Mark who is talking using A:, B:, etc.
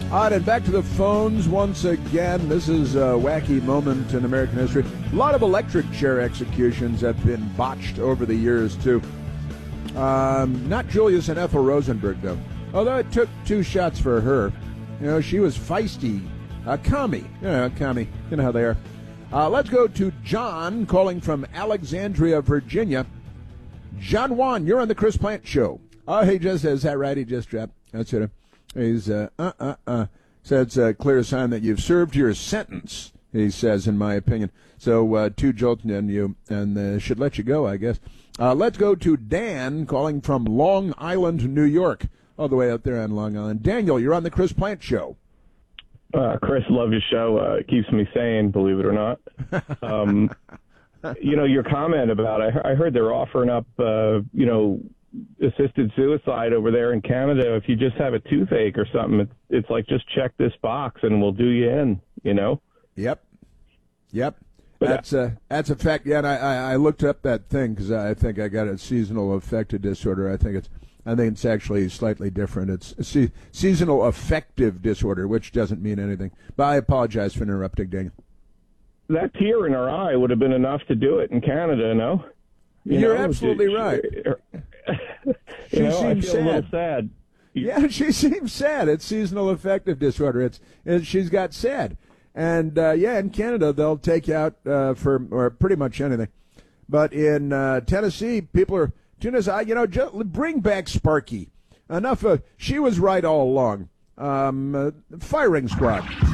A: All right, and back to the phones once again. This is a wacky moment in American history. A lot of electric chair executions have been botched over the years, too. Not Julius and Ethel Rosenberg, though. Although it took 2 shots for her. You know, she was feisty. Commie. Commie. You know how they are. Let's go to John calling from Alexandria, Virginia. John Juan, you're on the Chris Plant Show. Oh, he just says, is that right? He just dropped. That's it. He's, says a clear sign that you've served your sentence, he says, in my opinion. So, too jolting on you, and should let you go, I guess. Let's go to Dan calling from Long Island, New York, all the way out there on Long Island. Daniel, you're on the Chris Plant Show.
B: Chris, love your show. It keeps me sane, believe it or not. Your comment about, I heard they're offering up, assisted suicide over there in Canada. If you just have a toothache or something, it's like, just check this box and we'll do you in,
A: Yep. That's a fact. Yeah, and I looked up that thing because I think I got a seasonal affective disorder. I think it's actually slightly different. It's a seasonal affective disorder, which doesn't mean anything. But I apologize for interrupting, Daniel.
B: That tear in her eye would have been enough to do it in Canada, no?
A: You're absolutely right.
B: She seems I feel sad. A little sad.
A: Yeah, she seems sad. It's seasonal affective disorder. She's got sad. And, in Canada, they'll take you out for pretty much anything. But in Tennessee, people are bring back Sparky. Enough of, she was right all along. Firing squad.